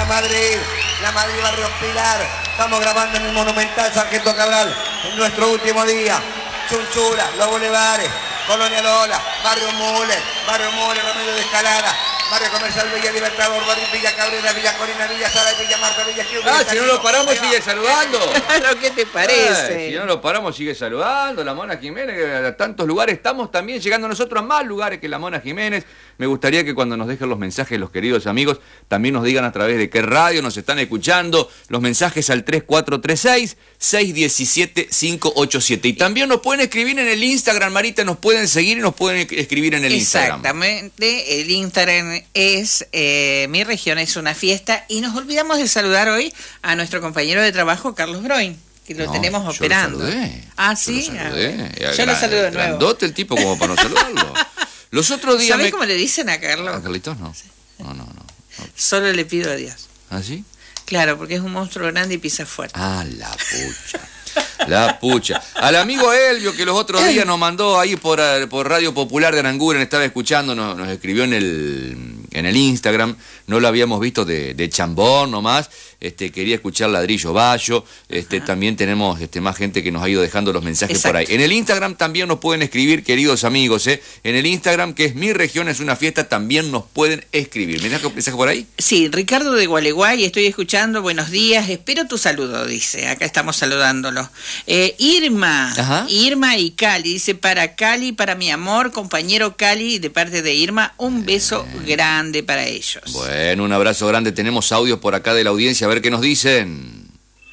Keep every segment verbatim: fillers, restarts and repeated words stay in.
Madrid, la Madrid Barrio Pilar. Estamos grabando en el Monumental Sargento Cabral, en nuestro último día. Chunchura, Los Bulevares, Colonia Lola, Barrio Mule, Barrio Mule, Remedio de Escalada, Barrio Comercial Villa Libertador, Barrio Villa Cabrera, Villa Corina, Villa Sala, Villa Marta, Villa Gil. Ah, si no lo paramos sigue saludando. Claro, ¿qué te parece? Ay, si no lo paramos sigue saludando. La Mona Jiménez, que a tantos lugares estamos también llegando nosotros a más lugares que la Mona Jiménez. Me gustaría que cuando nos dejen los mensajes los queridos amigos, también nos digan a través de qué radio nos están escuchando. Los mensajes al tres cuatro tres seis, seis uno siete, cinco ocho siete. Y también nos pueden escribir en el Instagram, Marita, nos pueden seguir y nos pueden escribir en el Instagram. Exactamente, el Instagram es eh, Mi Región es una Fiesta. Y nos olvidamos de saludar hoy a nuestro compañero de trabajo, Carlos Broin, que lo no, tenemos yo operando. Lo saludé. Ah, sí. Yo lo saludé. Ah, yo lo saludo de nuevo. Grandote el tipo como para no saludarlo. Los otros días. ¿Sabés me... cómo le dicen a Carlos? ¿A Carlitos no? No, no, no. no. Solo le pido a Dios. ¿Ah, sí? Claro, porque es un monstruo grande y pisa fuerte. Ah, la pucha. La pucha. Al amigo Elvio, que los otros días nos mandó ahí por, por Radio Popular de Aranguren, estaba escuchando, nos, nos escribió en el, en el Instagram, no lo habíamos visto de, de Chambón nomás, este, quería escuchar Ladrillo Bayo, este, también tenemos este, más gente que nos ha ido dejando los mensajes. Exacto. Por ahí. En el Instagram también nos pueden escribir, queridos amigos, ¿eh? En el Instagram, que es Mi Región es una Fiesta, también nos pueden escribir. ¿Mensaje, mensaje por ahí? Sí, Ricardo de Gualeguay, estoy escuchando, buenos días, espero tu saludo, dice, acá estamos saludándolo. Eh, Irma, Ajá. Irma y Cali, dice, para Cali, para mi amor, compañero Cali, de parte de Irma, un beso eh. grande para ellos. Bueno, un abrazo grande, tenemos audios por acá de la audiencia, a ver qué nos dicen.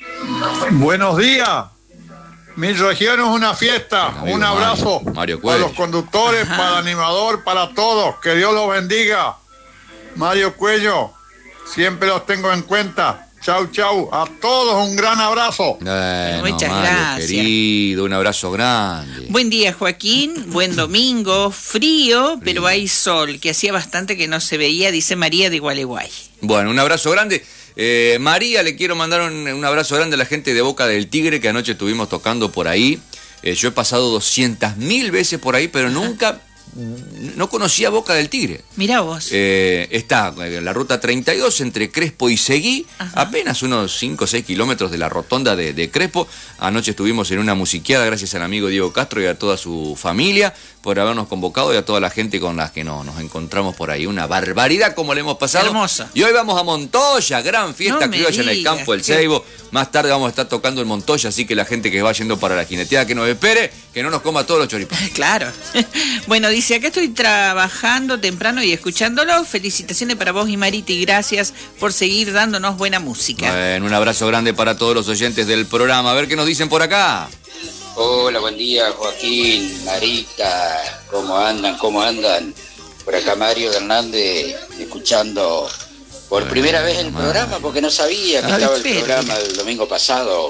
Buenos días, Mi Región es una fiesta, un abrazo Mario, Mario para los conductores, Ajá. para el animador, para todos, que Dios los bendiga. Mario Cuello, siempre los tengo en cuenta. Chau, chau. A todos un gran abrazo. Bueno, Muchas Mario, gracias. Querido, un abrazo grande. Buen día, Joaquín. Buen domingo. Frío, pero Frío. Hay sol, que hacía bastante que no se veía, dice María de Gualeguay. Bueno, un abrazo grande. Eh, María, le quiero mandar un, un abrazo grande a la gente de Boca del Tigre, que anoche estuvimos tocando por ahí. Eh, yo he pasado doscientas mil veces por ahí, pero Ajá. nunca... no conocía Boca del Tigre. Mirá vos. Eh, está en la ruta treinta y dos entre Crespo y Seguí, Ajá. apenas unos cinco o seis kilómetros de la rotonda de, de Crespo. Anoche estuvimos en una musiqueada gracias al amigo Diego Castro y a toda su familia por habernos convocado y a toda la gente con la que no, nos encontramos por ahí. Una barbaridad como le hemos pasado. Hermosa. Y hoy vamos a Montoya, gran fiesta no criolla en el campo del que... Ceibo. Más tarde vamos a estar tocando en Montoya, así que la gente que va yendo para la jineteada que nos espere, que no nos coma todos los choripanes. Claro. Bueno, dice, acá estoy trabajando temprano y escuchándolo. Felicitaciones para vos y Marita y gracias por seguir dándonos buena música. Bueno, un abrazo grande para todos los oyentes del programa. A ver qué nos dicen por acá. Hola, buen día, Joaquín, Marita, ¿cómo andan? ¿Cómo andan? Por acá Mario Hernández, escuchando por bueno, primera vez el madre. programa, porque no sabía que Ay, estaba el programa del domingo pasado.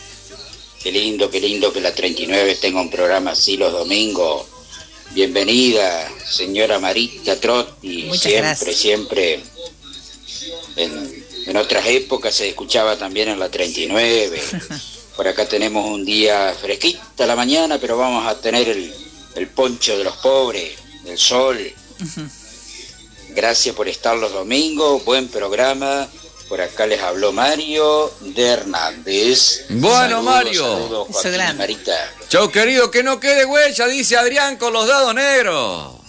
Qué lindo, qué lindo que la treinta y nueve tenga un programa así los domingos. Bienvenida, señora Marita Trotti. Muchas siempre, gracias. siempre. En, en otras épocas se escuchaba también en la treinta y nueve. Por acá tenemos un día fresquita la mañana, pero vamos a tener el, el poncho de los pobres, el sol. Uh-huh. Gracias por estar los domingos, buen programa. Por acá les habló Mario de Hernández. Bueno, saludos, Mario. Saludos, Joaquín y Marita. Chau, querido, que no quede huella, dice Adrián con los dados negros.